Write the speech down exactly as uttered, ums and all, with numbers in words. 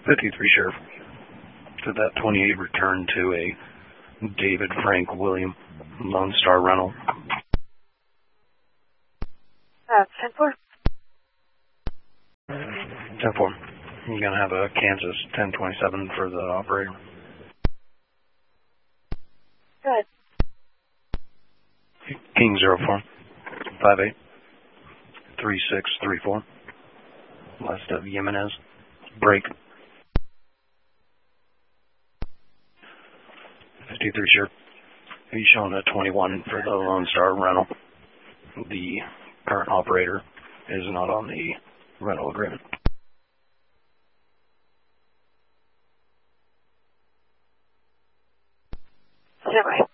fifty-three Sheriff. Did that twenty-eight return to a David Frank William Lone Star rental? Uh, ten four. ten four. You're going to have a Kansas ten twenty-seven for the operator. Good. King zero four five eight three six three four. West of Jimenez. Break. fifty-three Sheriff. He's showing a twenty-one for the Lone Star rental. The current operator is not on the rental agreement. Zero.